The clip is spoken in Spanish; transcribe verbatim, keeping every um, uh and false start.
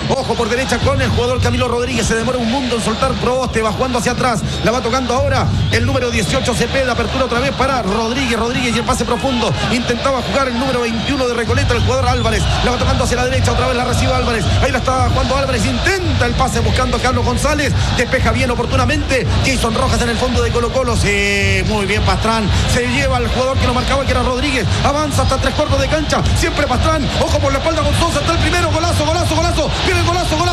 Ojo por derecha con el jugador Camilo Rodríguez. Se demora un mundo en soltar Proboste. Va jugando hacia atrás. La va tocando ahora el número dieciocho Cepeda. Apertura otra vez para Rodríguez. Rodríguez y el pase profundo. Intentaba jugar el número veintiuno de Recoleta, el jugador Álvarez. La va tocando hacia la derecha. Otra vez la recibe Álvarez. Ahí la está jugando Álvarez. Intenta el pase buscando a Carlos González. Despeja bien oportunamente. Jason Rojas en el fondo de Colo Colo. Sí, muy bien Pastrán. Se lleva al jugador que lo marcaba, que era Rodríguez. Avanza hasta tres cuartos de cancha. Siempre Pastrán. Ojo por la espalda con Sosa. Está el primero. Golazo, golazo, golazo. Viene el golazo, golazo.